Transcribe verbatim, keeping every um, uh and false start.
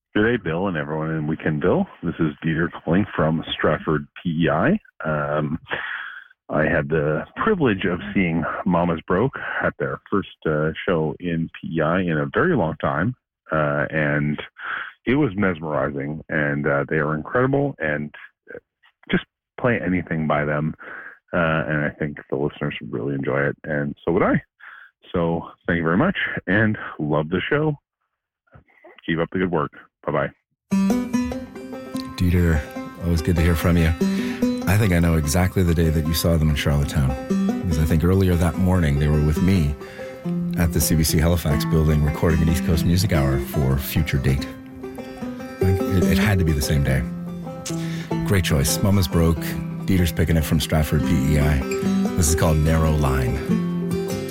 Good day, Bill, and everyone in Weekendville. This is Dieter calling from Stratford, P E I. Um, I had the privilege of seeing Mama's Broke at their first uh, show in P E I in a very long time, uh, and it was mesmerizing, and uh, they are incredible, and just play anything by them, uh, and I think the listeners would really enjoy it, and so would I. So thank you very much, and love the show. Keep up the good work. Bye-bye. Dieter, always good to hear from you. I think I know exactly the day that you saw them in Charlottetown, because I think earlier that morning they were with me at the C B C Halifax building recording an East Coast Music Hour for Future Date. I think it, it had to be the same day. Great choice. Mama's Broke. Dieter's picking it from Stratford, P E I. This is called Narrow Line.